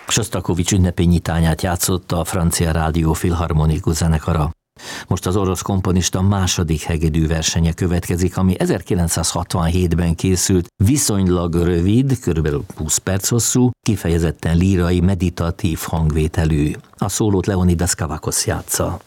Sostakovics ünnepi nyitányát játszotta a francia rádió filharmonikus zenekara. Most az orosz komponista második hegedű versenye következik, ami 1967-ben készült, viszonylag rövid, körülbelül 20 perc hosszú, kifejezetten lírai, meditatív hangvételű. A szólót Leonidas Kavakos játsza.